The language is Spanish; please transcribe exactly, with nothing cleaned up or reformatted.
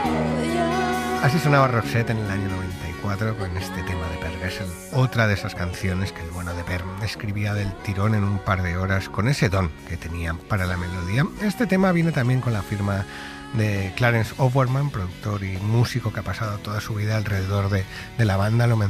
Así sonaba Roxette en el año noventa y cuatro con este tema de Per Gessle, otra de esas canciones que el bueno de Per escribía del tirón en un par de horas con ese don que tenía para la melodía. Este tema viene también con la firma de Clarence Overman, productor y músico que ha pasado toda su vida alrededor de, de la banda. Lo